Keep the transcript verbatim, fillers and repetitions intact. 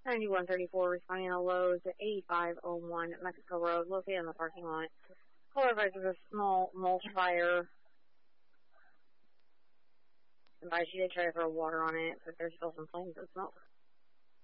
ninety-one thirty-four responding to Lowe's at eighty-five oh one Mexico Road, located in the parking lot. Caller advised of a small mulch fire. Advised you to try to throw water on it, but there's still some flames and smoke.